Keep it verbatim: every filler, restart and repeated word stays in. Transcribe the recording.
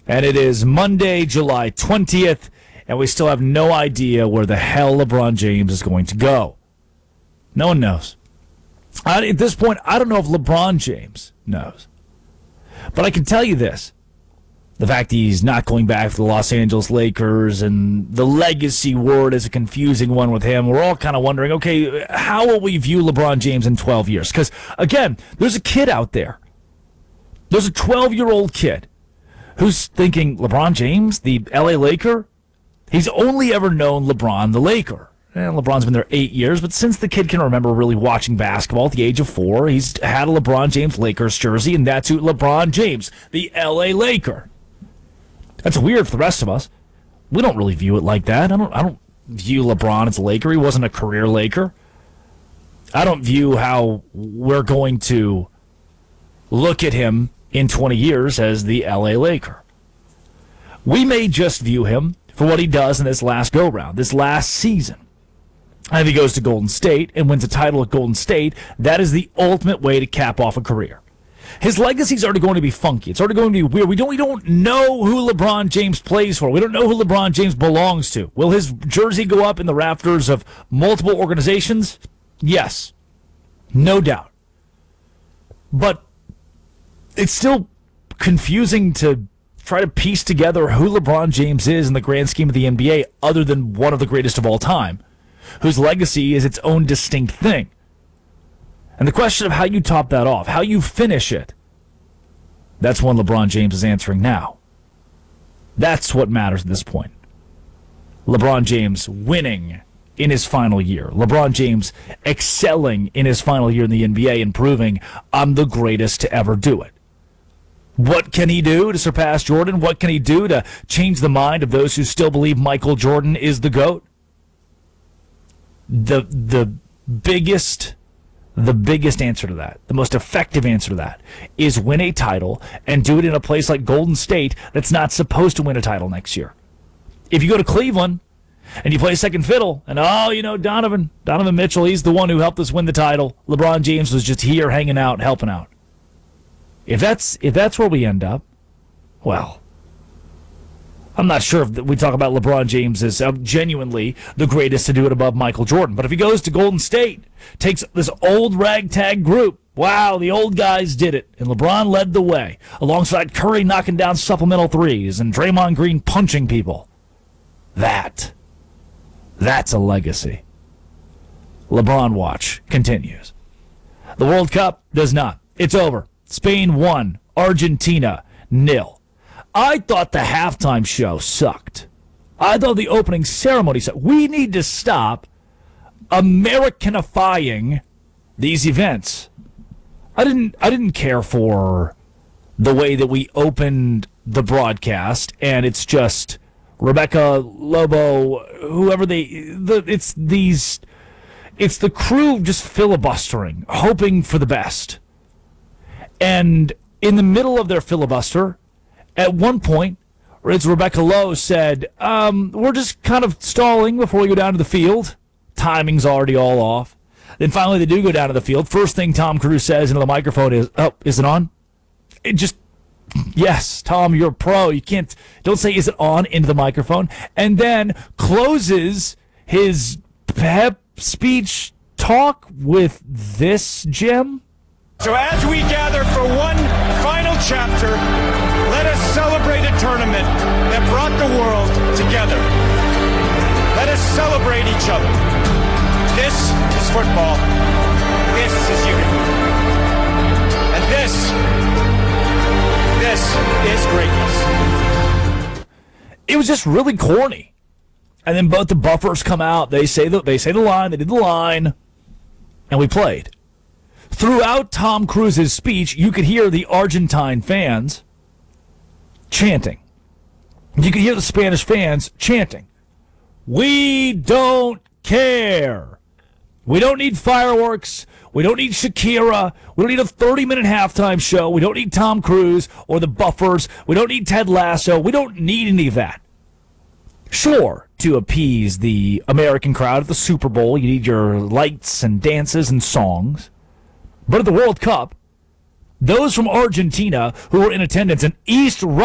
And it is Monday, July twentieth, and we still have no idea where the hell LeBron James is going to go. No one knows. I, at this point, I don't know if LeBron James knows. But I can tell you this. The fact he's not going back to the Los Angeles Lakers and the legacy word is a confusing one with him. We're all kind of wondering, okay, how will we view LeBron James in twelve years? Because, again, there's a kid out there. There's a twelve-year-old kid who's thinking, LeBron James, the L A Laker? He's only ever known LeBron, the Laker. And LeBron's been there eight years, but since the kid can remember really watching basketball at the age of four, he's had a LeBron James Lakers jersey, and that's who LeBron James, the L A Laker. That's weird for the rest of us. We don't really view it like that. I don't I don't view LeBron as a Laker. He wasn't a career Laker. I don't view how we're going to look at him in twenty years as the L A Laker. We may just view him for what he does in this last go-round, this last season. And if he goes to Golden State and wins a title at Golden State, that is the ultimate way to cap off a career. His legacy's already going to be funky. It's already going to be weird. We don't, we don't know who LeBron James plays for. We don't know who LeBron James belongs to. Will his jersey go up in the rafters of multiple organizations? Yes. No doubt. But it's still confusing to try to piece together who LeBron James is in the grand scheme of the N B A other than one of the greatest of all time, whose legacy is its own distinct thing. And the question of how you top that off, how you finish it, that's one LeBron James is answering now. That's what matters at this point. LeBron James winning in his final year. LeBron James excelling in his final year in the N B A and proving, I'm the greatest to ever do it. What can he do to surpass Jordan? What can he do to change the mind of those who still believe Michael Jordan is the GOAT? The the biggest the biggest answer to that, the most effective answer to that, is win a title and do it in a place like Golden State that's not supposed to win a title next year. If you go to Cleveland and you play second fiddle, and oh, you know, Donovan, Donovan Mitchell, he's the one who helped us win the title. LeBron James was just here hanging out, helping out. If that's if that's where we end up, well, I'm not sure if we talk about LeBron James as uh, genuinely the greatest to do it above Michael Jordan. But if he goes to Golden State, takes this old ragtag group, wow, the old guys did it, and LeBron led the way, alongside Curry knocking down supplemental threes and Draymond Green punching people. That, that's a legacy. LeBron watch continues. The World Cup does not. It's over. Spain won. Argentina, nil. I thought the halftime show sucked. I thought the opening ceremony sucked. We need to stop Americanifying these events. I didn't I didn't care for the way that we opened the broadcast, and it's just Rebecca Lobo, whoever they the it's these it's the crew just filibustering, hoping for the best. And in the middle of their filibuster, at one point, it's Rebecca Lowe said, um, we're just kind of stalling before we go down to the field. Timing's already all off. Then finally they do go down to the field. First thing Tom Cruise says into the microphone is, oh, is it on? It just, yes, Tom, you're a pro. You can't, don't say, is it on, into the microphone. And then closes his pep speech talk with this, Jim. So as we gather for one final chapter, let us celebrate a tournament that brought the world together. Let us celebrate each other. This is football. This is unity. And this, this is greatness. It was just really corny. And then both the buffers come out. They say the, they say the line. They did the line. And we played. Throughout Tom Cruise's speech, you could hear the Argentine fans chanting. You could hear the Spanish fans chanting. We don't care. We don't need fireworks. We don't need Shakira. We don't need a thirty-minute halftime show. We don't need Tom Cruise or the buffers. We don't need Ted Lasso. We don't need any of that. Sure, to appease the American crowd at the Super Bowl, you need your lights and dances and songs. But at the World Cup, those from Argentina who were in attendance in East